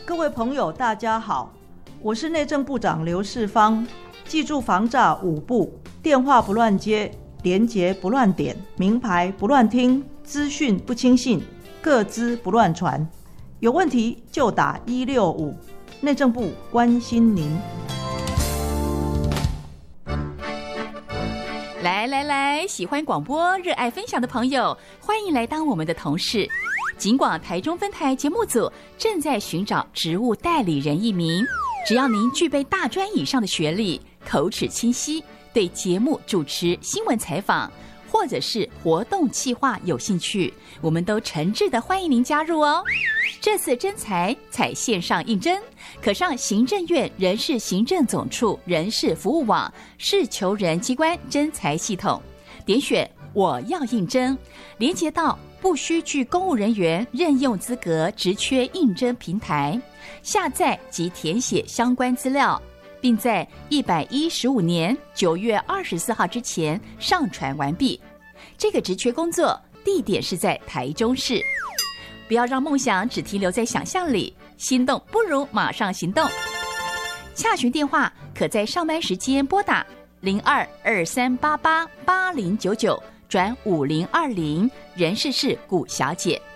各位朋友大家好，我是内政部长刘世芳。记住防诈5不：电话不乱接，连结不乱点，名牌不乱听，资讯不轻信，个资不乱传。有问题就打165，内政部关心您。 来，喜欢广播、热爱分享的朋友，欢迎来当我们的同事。警广台中分台节目组正在寻找职务代理人1名，只要您具备大专以上的学历，口齿清晰，对节目主持、新闻采访或者是活动企划有兴趣，我们都诚挚的欢迎您加入哦。这次征才采线上应征，可上行政院人事行政总处人事服务网事求人机关征才系统，点选我要应征，连结到不需具公务人员任用资格职缺应征平台，下载及填写相关资料，并在115年9月24号之前上传完毕。这个职缺工作地点是在台中市。不要让梦想只停留在想象里，心动不如马上行动。洽询电话可在上班时间拨打0223888099转5020，人事是古小姐。